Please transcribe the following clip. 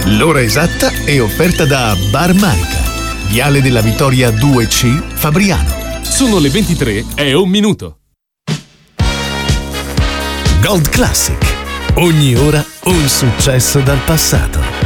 L'ora esatta è offerta da Bar Manica, Viale della Vittoria 2C, Fabriano. Sono le 23:01. Gold Classic. Ogni ora un successo dal passato.